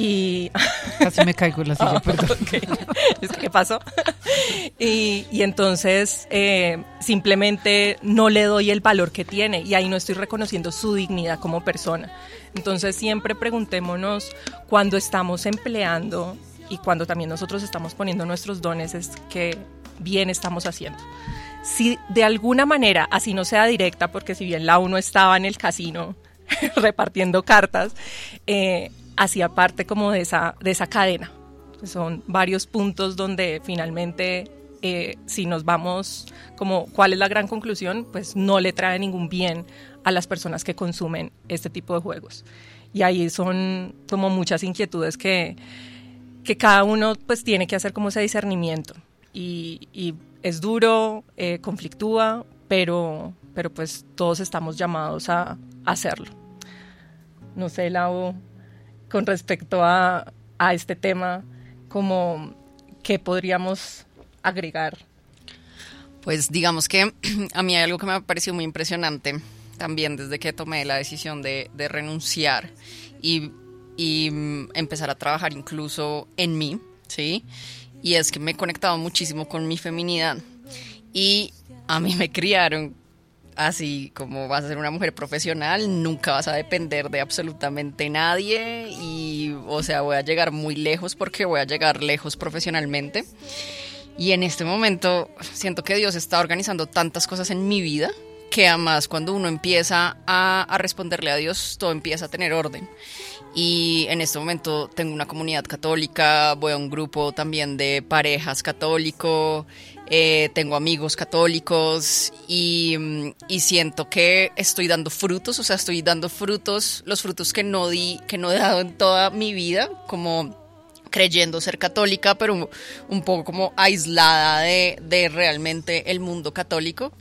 Y casi me caigo en la silla, perdón. Okay. ¿Qué pasó? Y entonces simplemente no le doy el valor que tiene y ahí no estoy reconociendo su dignidad como persona. Entonces siempre preguntémonos cuando estamos empleando y cuando también nosotros estamos poniendo nuestros dones, es que bien estamos haciendo. Si de alguna manera, así no sea directa, porque si bien la uno estaba en el casino repartiendo cartas, hacía parte como de esa cadena. Son varios puntos donde finalmente, si nos vamos como cuál es la gran conclusión, pues no le trae ningún bien a las personas que consumen este tipo de juegos. Y ahí son como muchas inquietudes que cada uno pues tiene que hacer como ese discernimiento. Y es duro, conflictúa, pero pues todos estamos llamados a hacerlo. No sé, Lau, con respecto a este tema, como ¿qué podríamos agregar? Pues digamos que a mí hay algo que me ha parecido muy impresionante también desde que tomé la decisión de renunciar y empezar a trabajar incluso en mí, ¿sí? Y es que me he conectado muchísimo con mi feminidad y a mí me criaron así como vas a ser una mujer profesional, nunca vas a depender de absolutamente nadie y, o sea, voy a llegar muy lejos porque voy a llegar lejos profesionalmente. Y en este momento siento que Dios está organizando tantas cosas en mi vida que además cuando uno empieza a responderle a Dios, todo empieza a tener orden. Y en este momento tengo una comunidad católica, voy a un grupo también de parejas católico, tengo amigos católicos y siento que estoy dando frutos, o sea, estoy dando frutos, los frutos que no he dado en toda mi vida, como creyendo ser católica, pero un poco como aislada de realmente el mundo católico.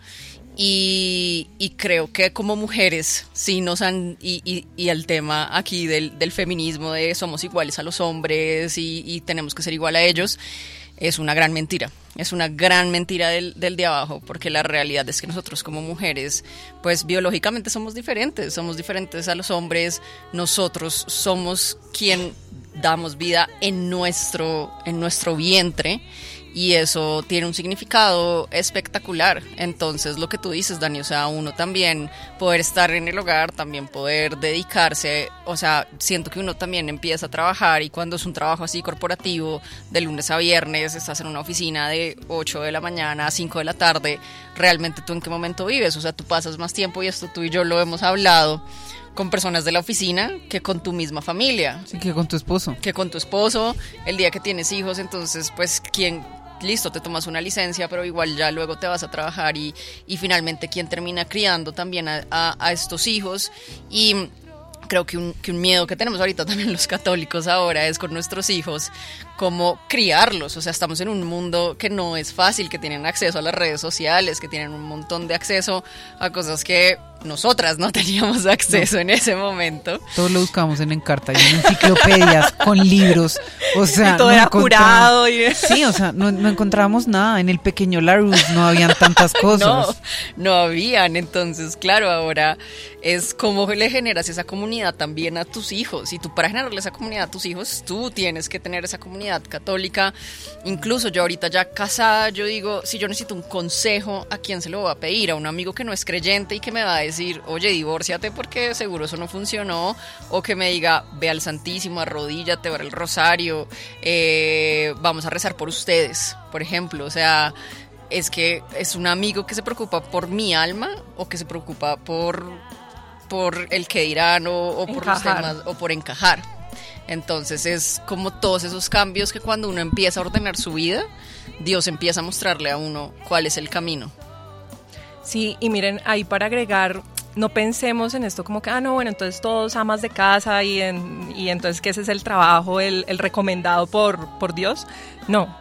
Y creo que como mujeres sí nos han, y el tema aquí del feminismo, de somos iguales a los hombres y tenemos que ser igual a ellos, es una gran mentira. Es una gran mentira del de abajo, porque la realidad es que nosotros como mujeres, pues biológicamente somos diferentes a los hombres. Nosotros somos quien damos vida en nuestro vientre. Y eso tiene un significado espectacular. Entonces lo que tú dices, Dani, o sea, uno también poder estar en el hogar, también poder dedicarse, o sea, siento que uno también empieza a trabajar y cuando es un trabajo así corporativo, de lunes a viernes, estás en una oficina de 8 de la mañana a 5 de la tarde, realmente tú en qué momento vives, o sea, tú pasas más tiempo y esto tú y yo lo hemos hablado con personas de la oficina que con tu misma familia. Sí, que con tu esposo. Que con tu esposo, el día que tienes hijos, entonces pues listo, te tomas una licencia, pero igual ya luego te vas a trabajar y finalmente quien termina criando también a estos hijos. Y creo que un miedo que tenemos ahorita también los católicos ahora es con nuestros hijos, cómo criarlos. O sea, estamos en un mundo que no es fácil, que tienen acceso a las redes sociales, que tienen un montón de acceso a cosas que nosotras no teníamos acceso en ese momento. Todos lo buscamos en Encarta y en enciclopedias con libros, o sea, y todo era curado sí, o sea, no encontrábamos nada. En el pequeño Larousse no habían tantas cosas. No habían. Entonces, claro, ahora es cómo le generas esa comunidad también a tus hijos. Y tú, para generarle esa comunidad a tus hijos, tú tienes que tener esa comunidad católica. Incluso yo ahorita ya casada, yo digo, si yo necesito un consejo, ¿a quién se lo voy a pedir? A un amigo que no es creyente y que me va a decir, oye, divórciate porque seguro eso no funcionó, o que me diga, ve al Santísimo, arrodíllate, ora el rosario, vamos a rezar por ustedes, por ejemplo. O sea, es que es un amigo que se preocupa por mi alma o que se preocupa por el que dirán o por los temas o por encajar. Entonces es como todos esos cambios que cuando uno empieza a ordenar su vida, Dios empieza a mostrarle a uno cuál es el camino. Sí, y miren, ahí para agregar, no pensemos en esto como que, no, bueno, entonces todos amas de casa y entonces que ese es el trabajo, el recomendado por Dios. No,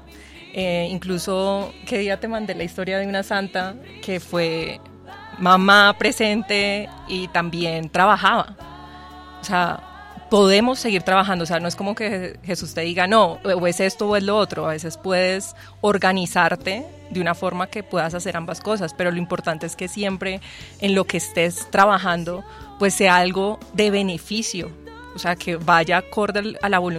incluso, ¿qué día te mandé la historia de una santa que fue mamá presente y también trabajaba? O sea, podemos seguir trabajando, o sea, no es como que Jesús te diga, no, o es esto o es lo otro. A veces puedes organizarte de una forma que puedas hacer ambas cosas, pero lo importante es que siempre en lo que estés trabajando, pues sea algo de beneficio, o sea, que vaya acorde a la voluntad